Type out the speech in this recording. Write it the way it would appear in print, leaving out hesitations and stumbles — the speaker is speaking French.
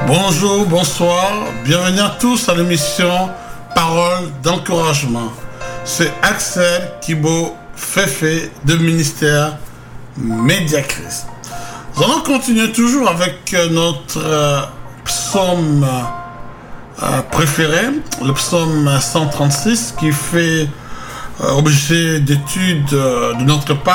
Bonjour, bonsoir, bienvenue à tous à l'émission Parole d'encouragement. C'est Axel Kibo Fefe de ministère Mediachrist. Nous allons continuer toujours avec notre psaume préféré, le psaume 136, qui fait objet d'étude de notre part.